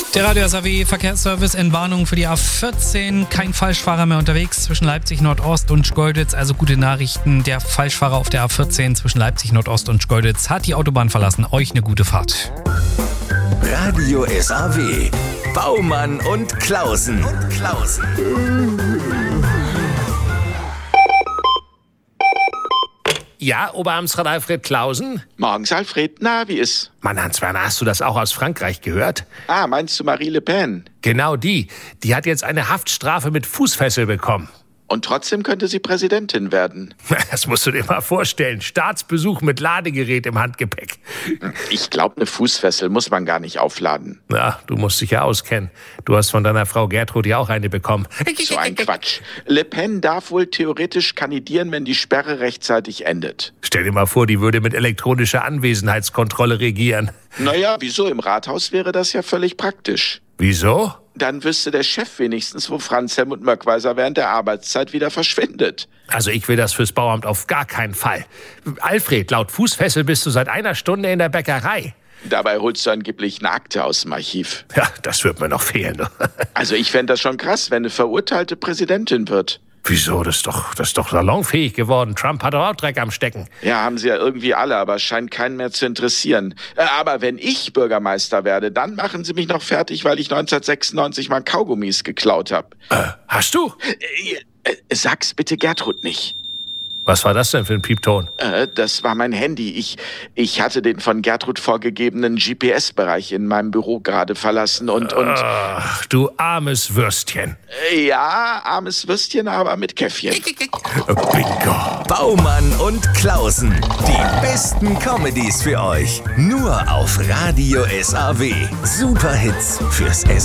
Der Radio SAW Verkehrsservice in Warnung für die A14. Kein Falschfahrer mehr unterwegs zwischen Leipzig Nordost und Schkeuditz. Also gute Nachrichten. Der Falschfahrer auf der A14 zwischen Leipzig Nordost und Schkeuditz hat die Autobahn verlassen. Euch eine gute Fahrt. Radio SAW. Baumann und Klausen. Ja, Oberamtsrat Alfred Klausen? Morgens, Alfred. Na, wie ist? Mann, Hans-Werner, hast du das auch aus Frankreich gehört? Ah, meinst du Marie Le Pen? Genau die. Die hat jetzt eine Haftstrafe mit Fußfessel bekommen. Und trotzdem könnte sie Präsidentin werden. Das musst du dir mal vorstellen. Staatsbesuch mit Ladegerät im Handgepäck. Ich glaube, eine Fußfessel muss man gar nicht aufladen. Na, du musst dich ja auskennen. Du hast von deiner Frau Gertrud ja auch eine bekommen. So ein Quatsch. Le Pen darf wohl theoretisch kandidieren, wenn die Sperre rechtzeitig endet. Stell dir mal vor, die würde mit elektronischer Anwesenheitskontrolle regieren. Naja, wieso? Im Rathaus wäre das ja völlig praktisch. Wieso? Dann wüsste der Chef wenigstens, wo Franz Helmut Möckweiser während der Arbeitszeit wieder verschwindet. Also ich will das fürs Bauamt auf gar keinen Fall. Alfred, laut Fußfessel bist du seit einer Stunde in der Bäckerei. Dabei holst du angeblich eine Akte aus dem Archiv. Ja, das wird mir noch fehlen. Also ich fände das schon krass, wenn eine Verurteilte Präsidentin wird. Wieso? Das ist doch salonfähig geworden. Trump hat doch auch Dreck am Stecken. Ja, haben sie ja irgendwie alle, aber scheint keinen mehr zu interessieren. Aber wenn ich Bürgermeister werde, dann machen sie mich noch fertig, weil ich 1996 mal Kaugummis geklaut habe. Hast du? Sag's bitte Gertrud nicht. Was war das denn für ein Piepton? Das war mein Handy. Ich hatte den von Gertrud vorgegebenen GPS-Bereich in meinem Büro gerade verlassen und... Ach, du armes Würstchen. Ja, armes Würstchen, aber mit Käffchen. Bingo. Baumann und Klausen. Die besten Comedies für euch. Nur auf Radio SAW. Superhits fürs SAW.